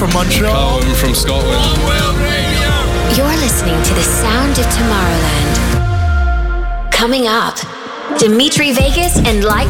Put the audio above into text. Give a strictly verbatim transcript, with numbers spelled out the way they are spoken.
from Montreal. Colin from Scotland. One World Radio. You're listening to the sound of Tomorrowland. Coming up, Dimitri Vegas and Like